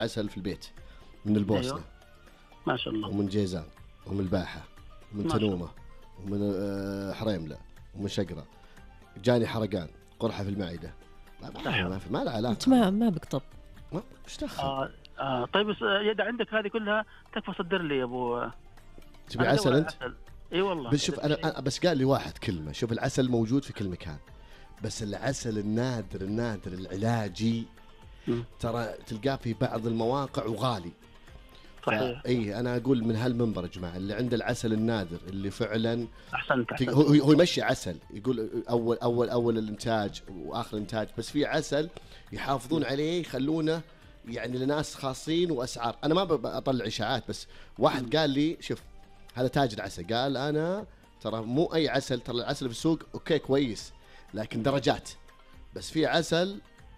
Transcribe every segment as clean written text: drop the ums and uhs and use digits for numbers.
عسل في البيت من البوسنة. أيوة. ما شاء الله. ومن جيزان ومن الباحة ومن تنومة ومن حريملة ومن شقرة. جاني حرقان قرحة في المعدة ما له علاقة. أنت ما بقطب ما ايش دخل. طيب بس يد عندك هذه كلها تكفى صدر لي يا ابو. تبي عسل انت؟ اي والله. بس شوف انا بس قال لي واحد كلمة. شوف العسل موجود في كل مكان، بس العسل النادر العلاجي ترى تلقاه في بعض المواقع وغالي. صحيح. اي انا اقول من هالمنبر يا جماعه اللي عنده العسل النادر اللي فعلا احسنت. هو يمشي عسل، يقول اول الانتاج واخر الانتاج، بس في عسل يحافظون عليه يخلونه يعني لناس خاصين واسعار. انا ما بطلع اشاعات، بس واحد قال لي شوف هذا تاجر عسل قال انا ترى مو اي عسل، ترى العسل في السوق اوكي كويس لكن درجات، بس في عسل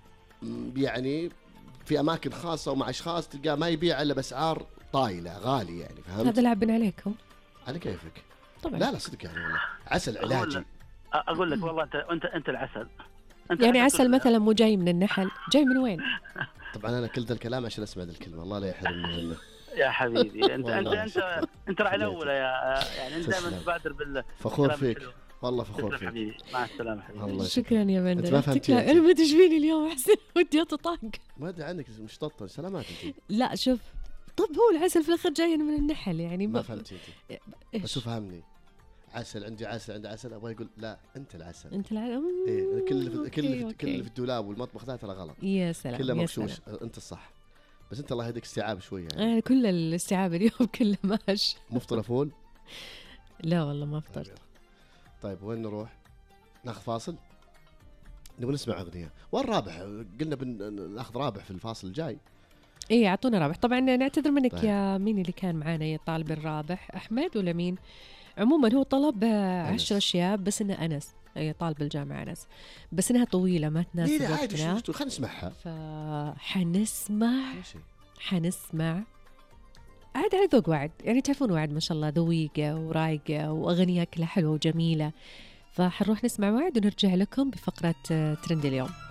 يعني في اماكن خاصه ومع اشخاص تلقاه ما يبيع الا باسعار طايله غالي يعني. فهمت؟ هذا لعبنا عليكم على كيفك طبعا. لا صدق يعني والله عسل علاجي. اقول لك والله انت العسل. يعني عسل مثلا مو جاي من النحل، جاي من وين؟ طبعا انا كل ذا الكلام عشان اسمع ذا الكلمه، الله لا يحرمني منه. يا حبيبي انت راعي الاولى يعني انت دائما تبادر فخور فيك والله، فخور فيك حبيبي. مع السلامه حبيبي. شكرا يا بندر. انت ما فهمتي. انا ما تشفيني اليوم احسن ودي اطاق. ما ادري عنك مشططه. سلامات انت. لا شوف، طب هو العسل في الاخر جاي من النحل يعني ما فهمتي انت. بس فهمني عسل عندي عسل ابغى يقول لا انت العسل. إيه كل اللي في الدولاب والمطبخ ذا ترى غلط. يا سلام كله مغشوش. انت الصح، بس انت الله يهديك استيعاب شويه يعني. كل الاستيعاب اليوم كله ماشي. مفطر فول؟ لا والله ما فطرت. طيب وين نروح؟ ناخذ فاصل؟ نبغى نسمع اغنيه. وين رابح؟ قلنا ناخذ رابح في الفاصل الجاي. ايه اعطونا رابح. طبعا نعتذر منك طيب. يا مين اللي كان معانا يا طالب الرابح، احمد ولا مين؟ عموما هو طلب 10 اشياء بس انه انس، اي طالب الجامعه انس، بس انها طويله ما تناسب وقتنا. خلينا نسمعها. حنسمع عاد على ذوق وعد، يعني تعرفون وعد ما شاء الله ذويقه ورايقه واغنيه كلها حلوه وجميله، فحنروح نسمع وعد ونرجع لكم بفقره ترند اليوم.